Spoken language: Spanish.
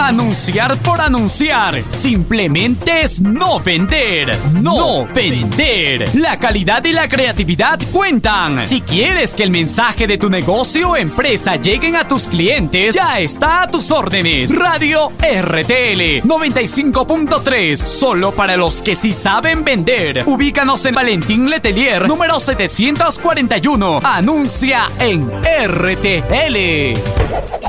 Anunciar por anunciar simplemente es no vender. No vender. La calidad y la creatividad cuentan. Si quieres que el mensaje de tu negocio o empresa lleguen a tus clientes, ya está a tus órdenes. Radio RTL 95.3, solo para los que sí saben vender. Ubícanos en Valentín Letelier, número 741. Anuncia en RTL.